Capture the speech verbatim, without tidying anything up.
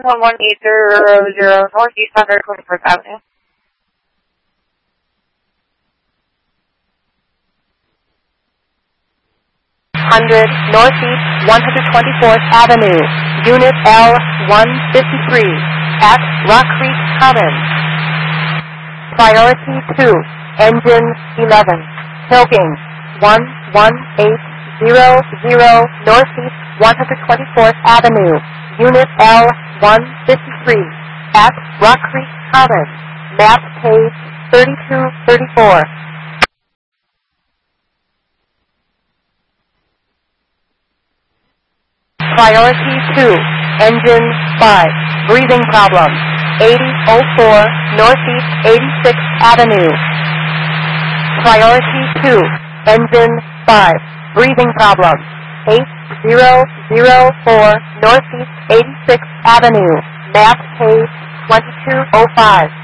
one one eight zero zero Northeast one hundred twenty-fourth Avenue. one hundred Northeast one hundred twenty-fourth Avenue, Unit L one fifty-three, at Rock Creek Commons. Priority two, Engine eleven, Hilking one one eight zero zero Northeast one hundred twenty-fourth Avenue, Unit L one fifty-three, at Rock Creek Commons, map page thirty-two thirty-four. Priority two, Engine five, breathing problem, eighty oh four Northeast eighty-sixth Avenue. Priority two, Engine five, breathing problem, eight zero zero four Northeast eighty-sixth Avenue, map page twenty-two oh five.